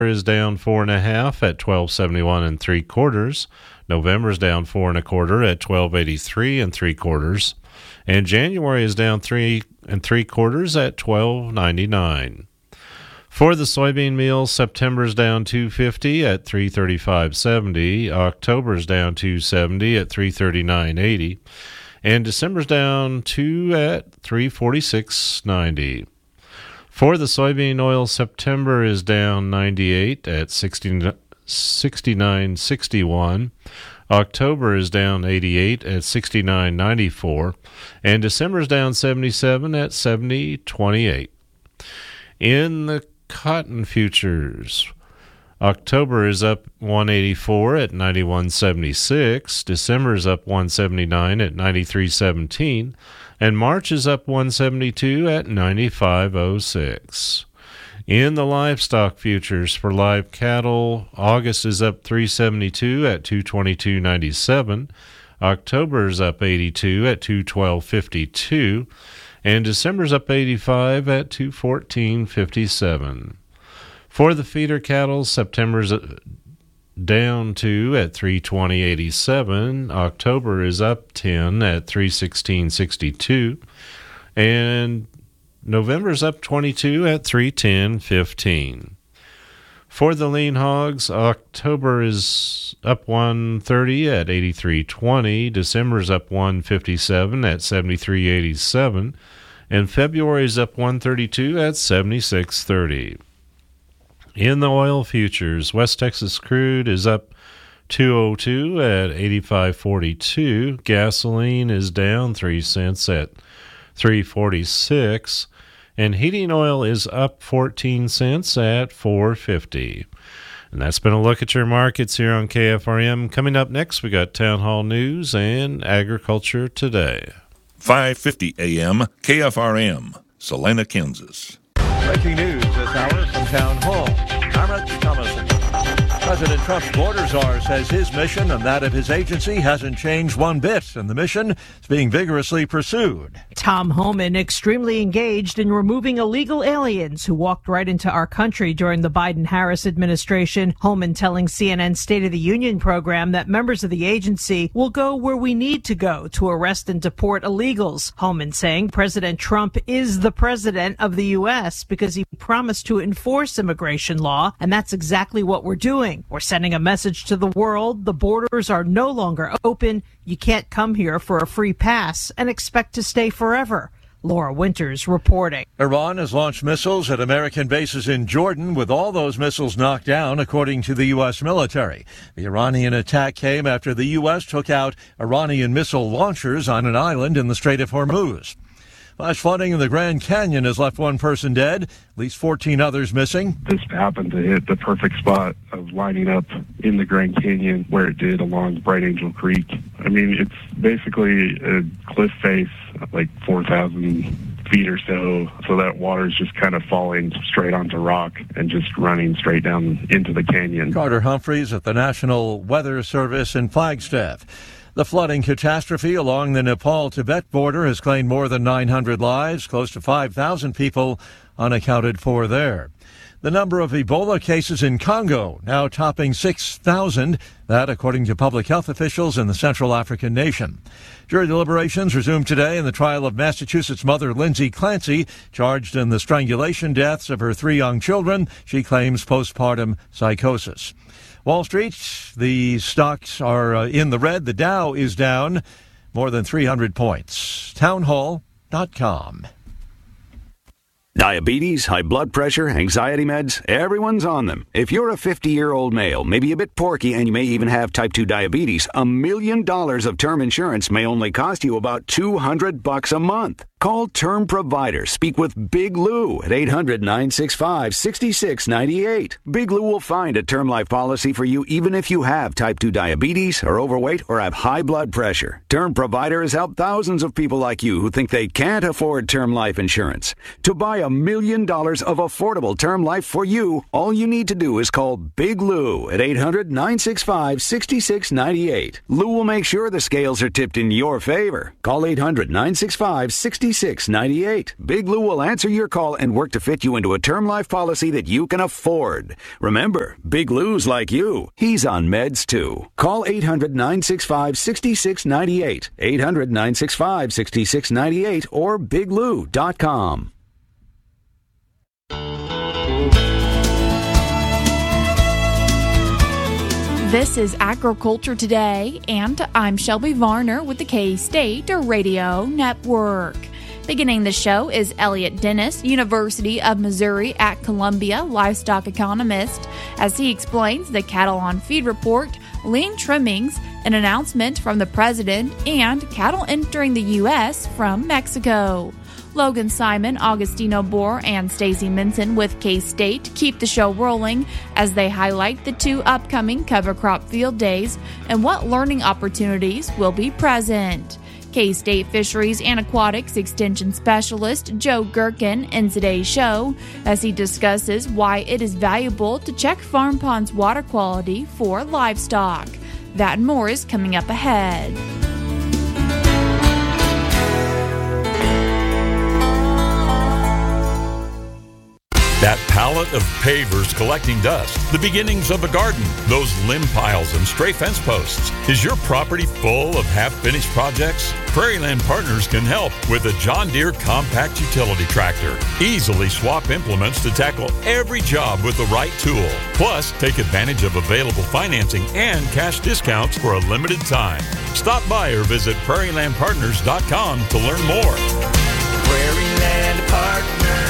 is down 4.5 at 12.71 3/4. November's down 4 1/4 at 12.83 3/4. And January is down 3 3/4 at 12.99. For the soybean meal, September's down 2.50 at 3.3570. October's down 2.70 at 3.3980. And December's down 2 at 3.4690. For the soybean oil, September is down 98 at 69.61. October is down 88 at 69.94. And December's down 77 at 70.28. In the cotton futures, October is up 184 at 91.76. December is up 179 at 93.17. And March is up 172 at 95.06. In the livestock futures for live cattle, August is up 372 at 222.97. October is up 82 at 212.52. And December's up 85 at 214.57. For the feeder cattle, September's down 2 at 320.87. October is up 10 at 316.62. And November's up 22 at 310.15. For the lean hogs, October is up 130 at 83.20. December's up 157 at 73.87. And February's up 132 at 76.30. In the oil futures, West Texas crude is up 202 at 85.42. Gasoline is down 3 cents at 3.46. And heating oil is up 14 cents at 4.50. And that's been a look at your markets here on KFRM. Coming up next, we got Town Hall News and Agriculture Today. 5:50 a.m. KFRM, Salina, Kansas. Breaking news this hour from Town Hall. I'm Rich Thomason. President Trump's border czar says his mission and that of his agency hasn't changed one bit, and the mission is being vigorously pursued. Tom Homan extremely engaged in removing illegal aliens who walked right into our country during the Biden-Harris administration. Homan telling CNN's State of the Union program that members of the agency will go where we need to go to arrest and deport illegals. Homan saying President Trump is the president of the U.S. because he promised to enforce immigration law, and that's exactly what we're doing. We're sending a message to the world. The borders are no longer open. You can't come here for a free pass and expect to stay forever. Laura Winters reporting. Iran has launched missiles at American bases in Jordan, with all those missiles knocked down, according to the U.S. military. The Iranian attack came after the U.S. took out Iranian missile launchers on an island in the Strait of Hormuz. Flash flooding in the Grand Canyon has left one person dead, at least 14 others missing. This happened to hit the perfect spot of lining up in the Grand Canyon where it did along Bright Angel Creek. I mean, it's basically a cliff face, like 4,000 feet or so that water's just kind of falling straight onto rock and just running straight down into the canyon. Carter Humphreys at the National Weather Service in Flagstaff. The flooding catastrophe along the Nepal-Tibet border has claimed more than 900 lives, close to 5,000 people unaccounted for there. The number of Ebola cases in Congo now topping 6,000, that according to public health officials in the Central African nation. Jury deliberations resumed today in the trial of Massachusetts mother Lindsay Clancy, charged in the strangulation deaths of her 3 young children. She claims postpartum psychosis. Wall Street, the stocks are in the red. The Dow is down more than 300 points. Townhall.com. Diabetes, high blood pressure, anxiety meds, everyone's on them. If you're a 50-year-old male, maybe a bit porky, and you may even have type 2 diabetes, $1 million of term insurance may only cost you about $200 a month. Call Term Provider. Speak with Big Lou at 800-965-6698. Big Lou will find a term life policy for you even if you have type 2 diabetes, are overweight, or have high blood pressure. Term Provider has helped thousands of people like you who think they can't afford term life insurance. To buy $1 million of affordable term life for you, all you need to do is call Big Lou at 800-965-6698. Lou will make sure the scales are tipped in your favor. Call 800-965-6698. 6698. Big Lou will answer your call and work to fit you into a term life policy that you can afford. Remember, Big Lou's like you. He's on meds too. Call 800-965-6698. 800-965-6698 or biglou.com. This is Agriculture Today, and I'm Shelby Varner with the K-State Radio Network. Beginning the show is Elliot Dennis, University of Missouri at Columbia livestock economist, as he explains the cattle on feed report, lean trimmings, an announcement from the president, and cattle entering the U.S. from Mexico. Logan Simon, Augustino Bohr, and Stacey Minson with K-State keep the show rolling as they highlight the 2 upcoming cover crop field days and what learning opportunities will be present. K-State Fisheries and Aquatics Extension Specialist Joe Gherkin ends today's show as he discusses why it is valuable to check farm ponds' water quality for livestock. That and more is coming up ahead. That pallet of pavers collecting dust, the beginnings of a garden, those limb piles and stray fence posts. Is your property full of half-finished projects? Prairieland Partners can help with a John Deere compact utility tractor. Easily swap implements to tackle every job with the right tool. Plus, take advantage of available financing and cash discounts for a limited time. Stop by or visit prairielandpartners.com to learn more. Prairieland Partners.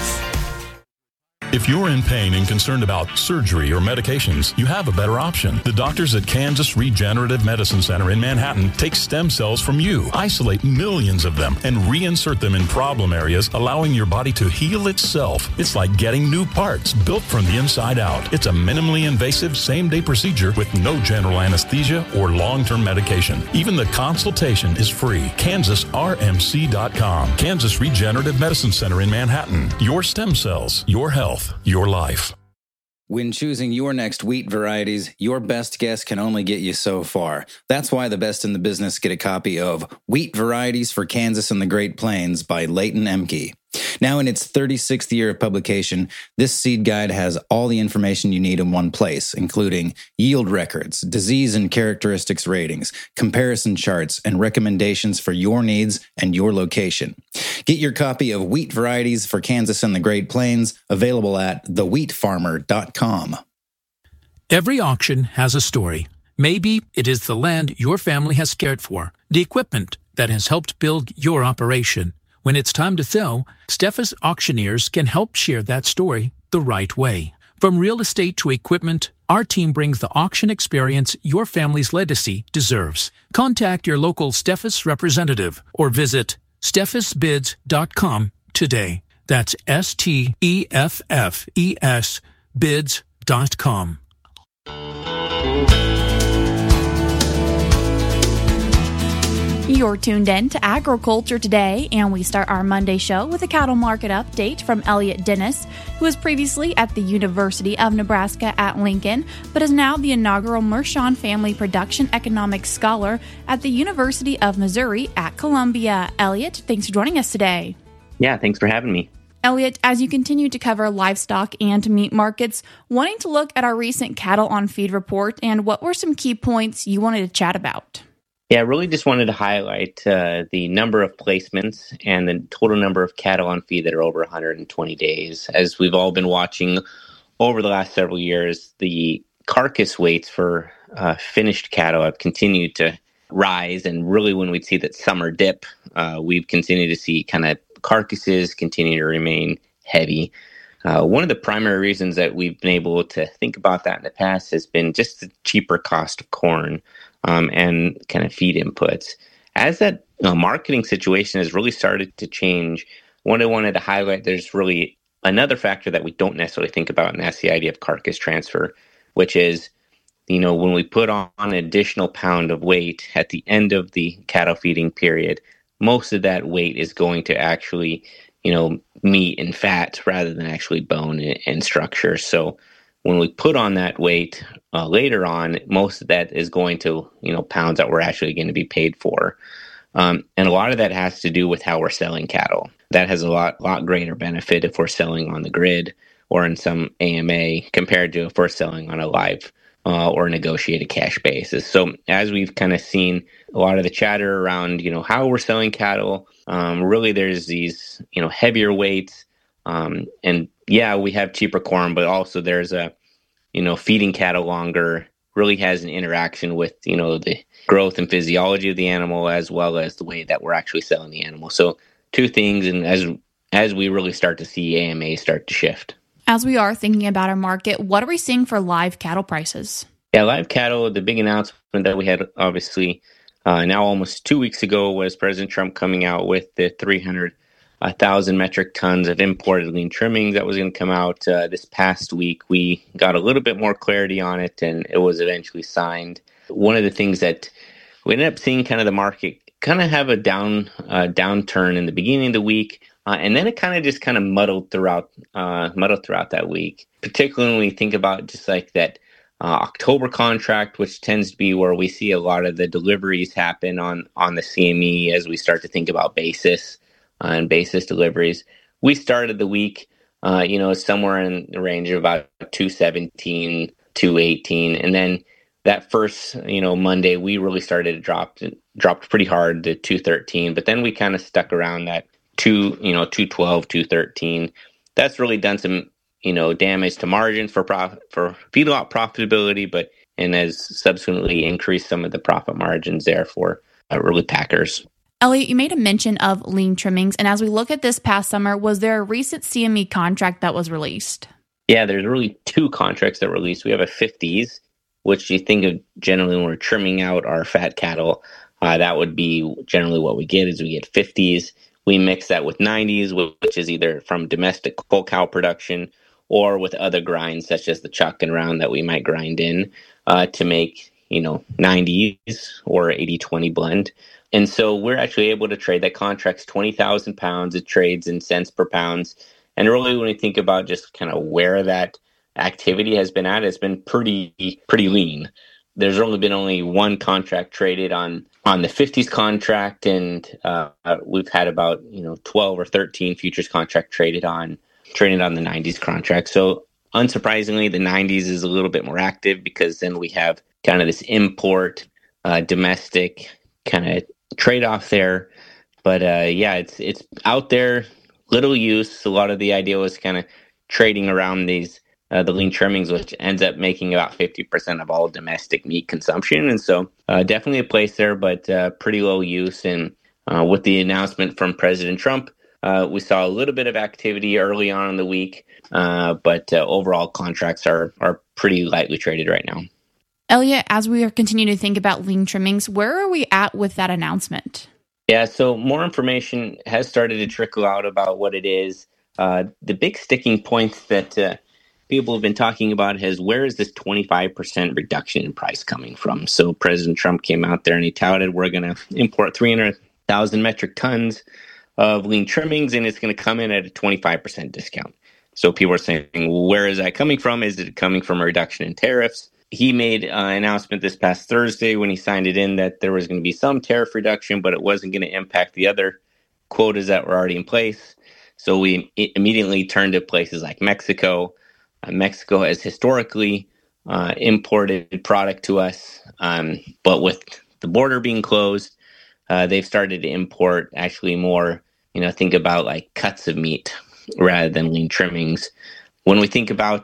If you're in pain and concerned about surgery or medications, you have a better option. The doctors at Kansas Regenerative Medicine Center in Manhattan take stem cells from you, isolate millions of them, and reinsert them in problem areas, allowing your body to heal itself. It's like getting new parts built from the inside out. It's a minimally invasive same-day procedure with no general anesthesia or long-term medication. Even the consultation is free. KansasRMC.com. Kansas Regenerative Medicine Center in Manhattan. Your stem cells, your health. Your life. When choosing your next wheat varieties, your best guess can only get you so far. That's why the best in the business get a copy of Wheat Varieties for Kansas and the Great Plains by Leighton Emke. Now in its 36th year of publication, this seed guide has all the information you need in one place, including yield records, disease and characteristics ratings, comparison charts, and recommendations for your needs and your location. Get your copy of Wheat Varieties for Kansas and the Great Plains, available at thewheatfarmer.com. Every auction has a story. Maybe it is the land your family has cared for, the equipment that has helped build your operation. When it's time to sell, Steffes Auctioneers can help share that story the right way. From real estate to equipment, our team brings the auction experience your family's legacy deserves. Contact your local Steffes representative or visit steffesbids.com today. That's STEFFES bids.com. You're tuned in to Agriculture Today, and we start our Monday show with a cattle market update from Elliot Dennis, who was previously at the University of Nebraska at Lincoln, but is now the inaugural Mershon Family Production Economics Scholar at the University of Missouri at Columbia. Elliot, thanks for joining us today. Yeah, thanks for having me. Elliot, as you continue to cover livestock and meat markets, wanting to look at our recent cattle on feed report, and what were some key points you wanted to chat about? Yeah, I really just wanted to highlight the number of placements and the total number of cattle on feed that are over 120 days. As we've all been watching over the last several years, the carcass weights for finished cattle have continued to rise. And really, when we see that summer dip, we've continued to see kind of carcasses continue to remain heavy. One of the primary reasons that we've been able to think about that in the past has been just the cheaper cost of corn. And kind of feed inputs. As that marketing situation has really started to change, what I wanted to highlight, there's really another factor that we don't necessarily think about, and that's the idea of carcass transfer, which is, when we put on an additional pound of weight at the end of the cattle feeding period, most of that weight is going to actually, meat and fat rather than actually bone and structure. So when we put on that weight later on, most of that is going to, pounds that we're actually going to be paid for. And a lot of that has to do with how we're selling cattle. That has a lot greater benefit if we're selling on the grid or in some AMA compared to if we're selling on a live or negotiated cash basis. So as we've kind of seen a lot of the chatter around, how we're selling cattle, really there's these, heavier weights. And yeah, we have cheaper corn, but also there's a, feeding cattle longer really has an interaction with, the growth and physiology of the animal as well as the way that we're actually selling the animal. So two things, and as we really start to see AMA start to shift. As we are thinking about our market, what are we seeing for live cattle prices? Yeah, live cattle, the big announcement that we had obviously now almost 2 weeks ago was President Trump coming out with the 300,000 metric tons of imported lean trimmings that was going to come out this past week. We got a little bit more clarity on it, and it was eventually signed. One of the things that we ended up seeing kind of the market kind of have a downturn in the beginning of the week. And then it kind of muddled throughout that week, particularly when we think about just like that October contract, which tends to be where we see a lot of the deliveries happen on the CME as we start to think about basis and basis deliveries. We started the week, somewhere in the range of about 217, 218. And then that first, Monday, we really started to dropped pretty hard to 213. But then we kind of stuck around that 212, 213. That's really done some, damage to margins for feedlot profitability, and has subsequently increased some of the profit margins there for early packers. Elliot, you made a mention of lean trimmings, and as we look at this past summer, was there a recent CME contract that was released? Yeah, there's really two contracts that were released. We have a 50s, which you think of generally when we're trimming out our fat cattle. That would be generally what we get is we get 50s. We mix that with 90s, which is either from domestic whole cow production or with other grinds such as the chuck and round that we might grind in to make, 90s or 80-20 blend. And so we're actually able to trade that contract's 20,000 pounds. It trades in cents per pounds. And really when we think about just kind of where that activity has been at, it's been pretty lean. There's only one contract traded on the 50s contract, and we've had about 12 or 13 futures contract traded on the 90s contract. So unsurprisingly, the 90s is a little bit more active because then we have kind of this import domestic kind of trade-off there. But it's out there, little use. A lot of the idea was kind of trading around these the lean trimmings, which ends up making about 50% of all domestic meat consumption. And so definitely a place there, but pretty low use. And with the announcement from President Trump, we saw a little bit of activity early on in the week, but overall contracts are pretty lightly traded right now. Elliot, as we are continuing to think about lean trimmings, where are we at with that announcement? Yeah, so more information has started to trickle out about what it is. The big sticking points that people have been talking about is where is this 25% reduction in price coming from? So President Trump came out there and he touted we're going to import 300,000 metric tons of lean trimmings, and it's going to come in at a 25% discount. So people are saying, well, where is that coming from? Is it coming from a reduction in tariffs? He made an announcement this past Thursday when he signed it in that there was going to be some tariff reduction, but it wasn't going to impact the other quotas that were already in place. So we immediately turned to places like Mexico. Mexico has historically imported product to us, but with the border being closed, they've started to import actually more, think about like cuts of meat rather than lean trimmings. When we think about,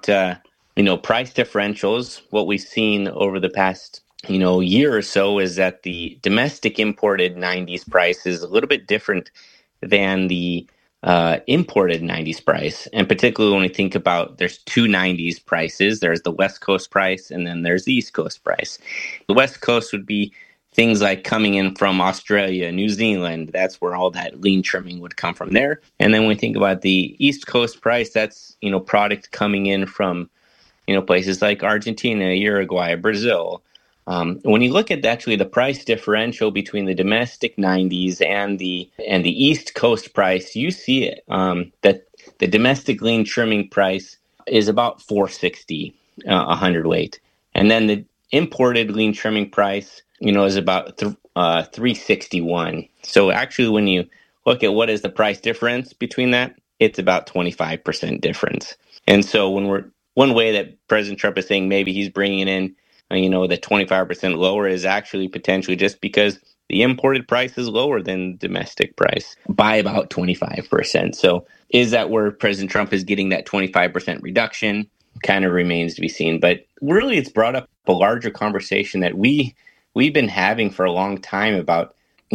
price differentials, what we've seen over the past, year or so is that the domestic imported 90s price is a little bit different than the imported 90s price. And particularly when we think about there's two 90s prices, there's the West Coast price and then there's the East Coast price. The West Coast would be things like coming in from Australia, New Zealand. That's where all that lean trimming would come from there. And then when we think about the East Coast price, that's, product coming in from, places like Argentina, Uruguay, Brazil. When you look at actually the price differential between the domestic 90s and the East Coast price, you see it that the domestic lean trimming price is about $460 a hundredweight, and then the imported lean trimming price, is about $361. So actually, when you look at what is the price difference between that, it's about 25% difference. And so one way that President Trump is saying maybe he's bringing in, the 25% lower is actually potentially just because the imported price is lower than the domestic price by about 25%. So is that where President Trump is getting that 25% reduction? Kind of remains to be seen. But really, it's brought up a larger conversation that we've been having for a long time about,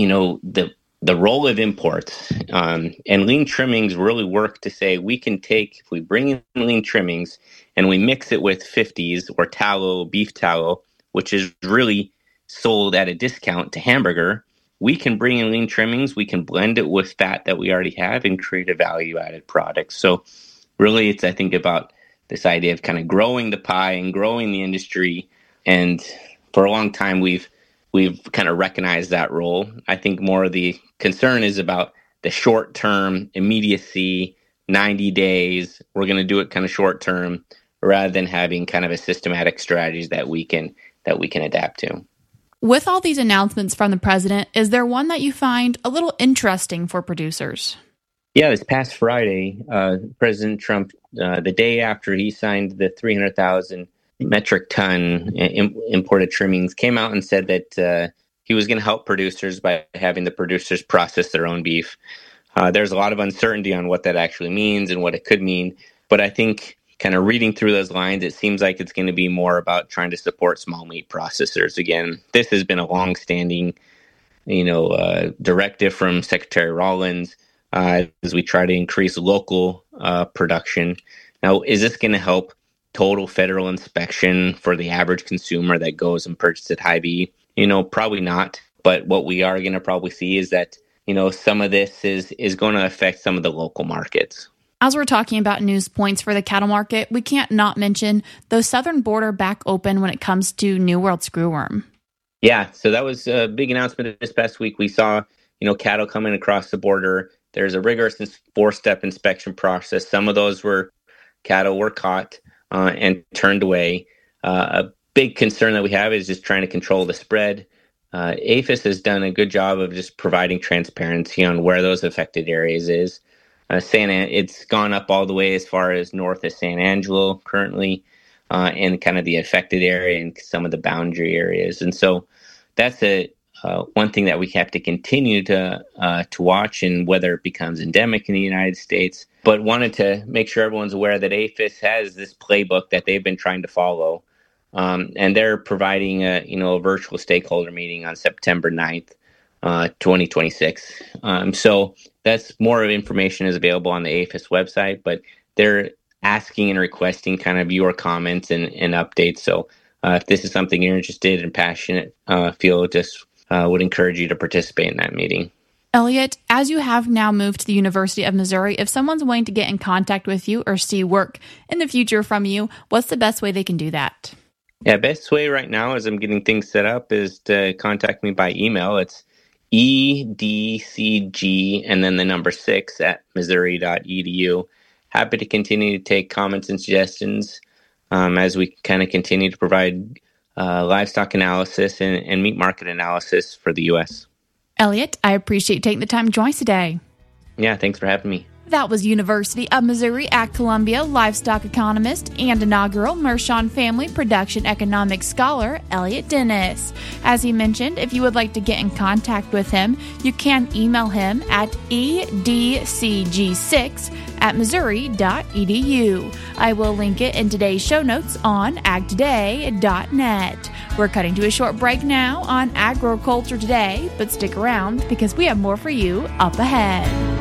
the role of imports. And lean trimmings really work to say we can take, if we bring in lean trimmings and we mix it with 50s or tallow, beef tallow, which is really sold at a discount to hamburger, we can bring in lean trimmings, we can blend it with fat that we already have and create a value-added product. So really, it's, I think, about this idea of kind of growing the pie and growing the industry. And for a long time, we've kind of recognized that role. I think more of the concern is about the short-term immediacy, 90 days. We're going to do it kind of short-term rather than having kind of a systematic strategy that we can adapt to. With all these announcements from the president, is there one that you find a little interesting for producers? Yeah, this past Friday, President Trump, the day after he signed the 300,000 metric ton imported trimmings, came out and said that he was going to help producers by having the producers process their own beef. There's a lot of uncertainty on what that actually means and what it could mean. But I think kind of reading through those lines, it seems like it's going to be more about trying to support small meat processors. Again, this has been a long-standing, directive from Secretary Rollins as we try to increase local production. Now, is this going to help total federal inspection for the average consumer that goes and purchases Hy-Vee? Probably not. But what we are going to probably see is that, some of this is going to affect some of the local markets. As we're talking about news points for the cattle market, we can't not mention the southern border back open when it comes to New World screwworm. Yeah, so that was a big announcement this past week. We saw, cattle coming across the border. There's a rigorous 4-step inspection process. Some of those cattle were caught and turned away. A big concern that we have is just trying to control the spread. APHIS has done a good job of just providing transparency on where those affected areas is. It's gone up all the way as far as north of San Angelo currently, and kind of the affected area and some of the boundary areas. And so that's one thing that we have to continue to watch, and whether it becomes endemic in the United States. But wanted to make sure everyone's aware that APHIS has this playbook that they've been trying to follow. And they're providing a virtual stakeholder meeting on September 9th, 2026. So that's more of information is available on the APHIS website, but they're asking and requesting kind of your comments and updates. So if this is something you're interested in, passionate, would encourage you to participate in that meeting. Elliot, as you have now moved to the University of Missouri, if someone's wanting to get in contact with you or see work in the future from you, what's the best way they can do that? Yeah, best way right now as I'm getting things set up is to contact me by email. It's edcg and then the number 6 at missouri.edu. Happy to continue to take comments and suggestions as we kind of continue to provide livestock analysis and meat market analysis for the U.S. Elliot, I appreciate you taking the time to join us today. Yeah, thanks for having me. That was University of Missouri at Columbia livestock economist and inaugural Mershon Family Production Economics Scholar, Elliot Dennis. As he mentioned, if you would like to get in contact with him, you can email him at edcg6@missouri.edu. I will link it in today's show notes on agtoday.net. We're cutting to a short break now on Agriculture Today, but stick around because we have more for you up ahead.